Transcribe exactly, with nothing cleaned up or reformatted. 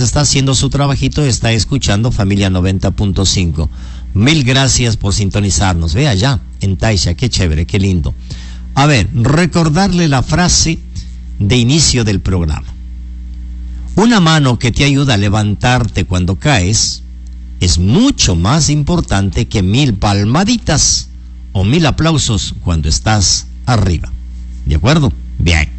está haciendo su trabajito, está escuchando Familia noventa punto cinco. Mil gracias por sintonizarnos. Ve allá, en Taisha, qué chévere, qué lindo. A ver, recordarle la frase de inicio del programa. Una mano que te ayuda a levantarte cuando caes es mucho más importante que mil palmaditas o mil aplausos cuando estás arriba. ¿De acuerdo? Bien.